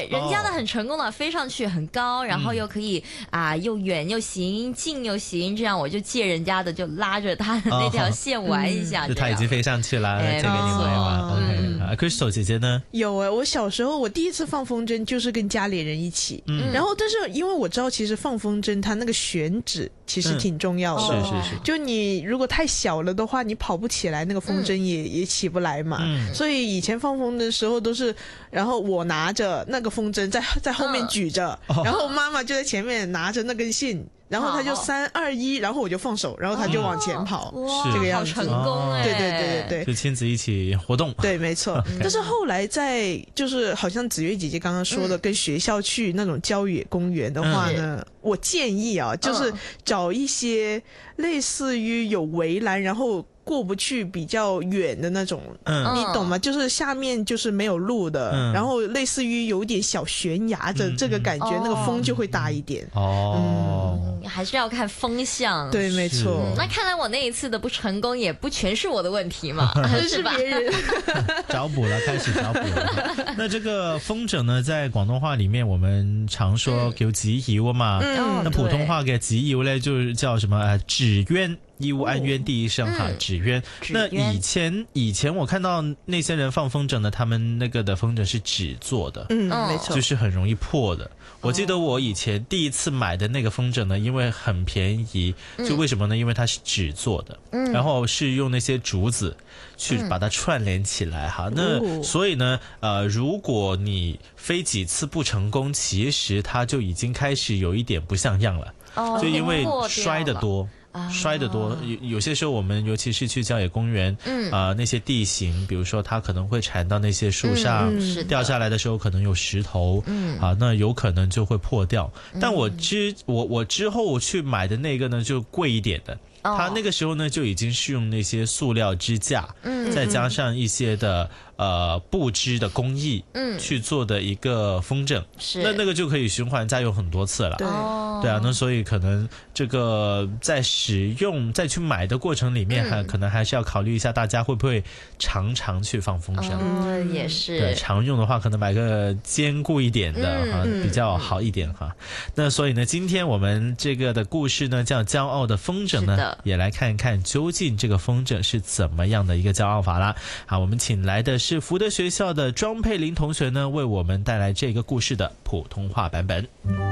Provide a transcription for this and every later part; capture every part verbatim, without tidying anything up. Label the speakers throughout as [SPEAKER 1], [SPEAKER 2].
[SPEAKER 1] 对，人家呢很成功的飞上去很高，然后又可以、嗯、啊又远又行，近又行，这样我就借人家的就拉着他的那条线玩一下、
[SPEAKER 2] 哦嗯、就他已经飞上去了，借给你玩一玩、哦、OK、啊、Crystal 姐姐呢？
[SPEAKER 3] 有诶，我小时候我第一次放风筝就是跟家里人一起、嗯、然后但是因为我知道其实放风筝它那个选址其实挺重要的、
[SPEAKER 2] 嗯、是是是，
[SPEAKER 3] 就你如果太小了的话你跑不起来，那个风筝也、嗯、也起不来嘛、嗯、所以以前放风的时候都是然后我拿着那个风筝在在后面举着、嗯、然后妈妈就在前面拿着那根线，然后他就三二一，然后我就放手，然后他就往前跑、
[SPEAKER 1] 哦、
[SPEAKER 3] 这个样子，
[SPEAKER 1] 好成功哎、
[SPEAKER 3] 对对对对对，
[SPEAKER 2] 就亲子一起活动，
[SPEAKER 3] 对没错但是后来在就是好像紫月姐姐刚刚说的、嗯、跟学校去那种郊野公园的话呢、嗯、我建议啊就是找一些类似于有围栏然后过不去比较远的那种、嗯、你懂吗？就是下面就是没有路的、嗯、然后类似于有点小悬崖的这个感觉、嗯、那个风就会大一点
[SPEAKER 2] 哦、
[SPEAKER 1] 嗯、还是要看风向，
[SPEAKER 3] 对没错、
[SPEAKER 1] 嗯、那看来我那一次的不成功也不全是我的问题嘛
[SPEAKER 3] 是别人
[SPEAKER 2] 找补了，开始找补了那这个风筝呢在广东话里面我们常说叫紙鷂嘛、嗯、那普通話嘅紙鷂呢就是叫什麼紙鳶，義烏安冤第一聲哈，紙鳶、嗯。那以前以前我看到那些人放風筝呢，他們那個的風筝是紙做的，
[SPEAKER 3] 嗯，沒錯，
[SPEAKER 2] 就是很容易破的。我記得我以前第一次買的那個風筝呢，因為很便宜，就為什麼呢？因為它是紙做的，嗯，然後是用那些竹子去把它串聯起來哈、嗯。那所以呢，呃，如果你飛幾次不成功，其實它就已經開始有一點不像樣了，哦、就因為摔得多。摔得多，有有些时候我们尤其是去郊野公园，嗯啊、呃、那些地形，比如说它可能会缠到那些树上、嗯、掉下来的时候可能有石头，嗯啊那有可能就会破掉。嗯、但我之我我之后去买的那个呢就贵一点的。它那个时候呢就已经是用那些塑料支架，嗯，再加上一些的呃布织的工艺，嗯，去做的一个风筝，是那那个就可以循环再用很多次了，对，对啊，那所以可能这个在使用再去买的过程里面，还、嗯、可能还是要考虑一下大家会不会常常去放风筝，
[SPEAKER 1] 嗯，也是，
[SPEAKER 2] 对，常用的话可能买个坚固一点的哈、嗯，比较好一点哈、嗯。那所以呢，今天我们这个的故事呢叫《骄傲的风筝》呢。也来看一看究竟这个风筝是怎么样的一个骄傲法啦。好，我们请来的是福德学校的庄佩玲同学呢，为我们带来这个故事的普通话版本。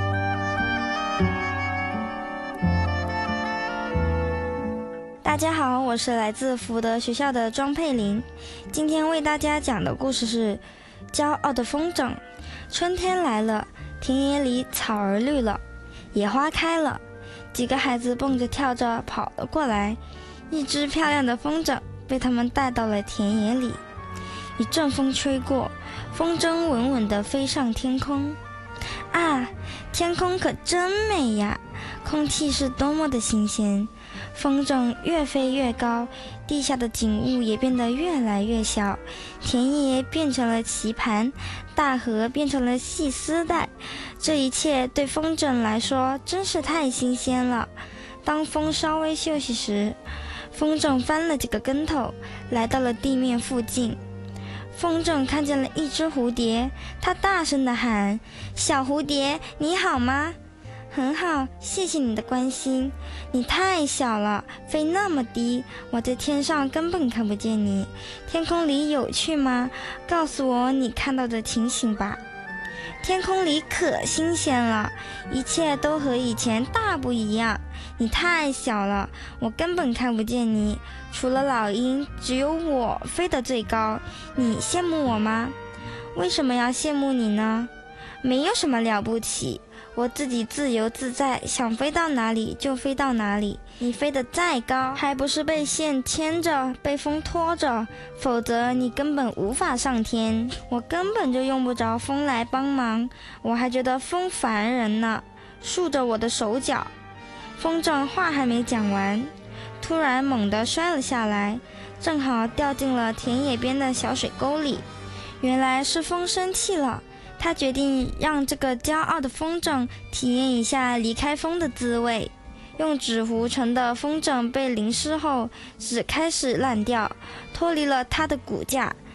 [SPEAKER 4] 大家好，我是来自福德学校的庄佩玲，今天为大家讲的故事是骄傲的风筝。春天来了，田野里草儿绿了，野花开了，几个孩子蹦着跳着跑了过来，一只漂亮的风筝被他们带到了田野里。一阵风吹过，风筝稳稳地飞上天空。啊，天空可真美呀，空气是多么的新鲜。风筝越飞越高，地下的景物也变得越来越小，田野变成了棋盘，大河变成了细丝带。这一切对风筝来说真是太新鲜了。当风稍微休息时，风筝翻了几个跟头，来到了地面附近。风筝看见了一只蝴蝶，它大声地喊：小蝴蝶，你好吗？很好，谢谢你的关心。你太小了，飞那么低，我在天上根本看不见你。天空里有趣吗？告诉我你看到的情形吧。天空里可新鲜了，一切都和以前大不一样。你太小了，我根本看不见你。除了老鹰，只有我飞得最高。你羡慕我吗？为什么要羡慕你呢？没有什么了不起，我自己自由自在，想飞到哪里就飞到哪里。你飞得再高，还不是被线牵着，被风拖着，否则你根本无法上天。我根本就用不着风来帮忙，我还觉得风烦人呢，竖着我的手脚。风筝话还没讲完，突然猛地摔了下来，正好掉进了田野边的小水沟里。原来是风生气了，他决定让这个骄傲的风筝体验一下离开风的滋味。用纸糊成的风筝被淋湿后，纸开始烂掉，脱离了它的骨架。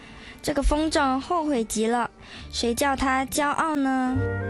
[SPEAKER 4] 这个风筝后悔极了，谁叫他骄傲呢？